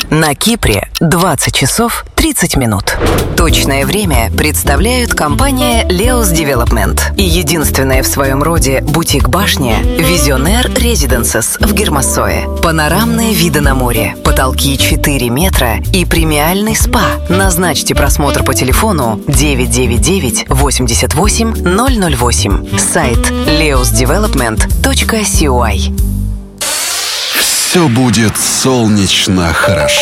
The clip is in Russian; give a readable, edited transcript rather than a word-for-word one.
На Кипре 20 часов 30 минут. Точное время представляют компания Leos Development и единственная в своем роде бутик-башня Visionaire Residences в Гермассое. Панорамные виды на море, потолки 4 метра и премиальный спа. Назначьте просмотр по телефону 999 88 008. Сайт leosdevelopment.coy. Все будет солнечно хорошо.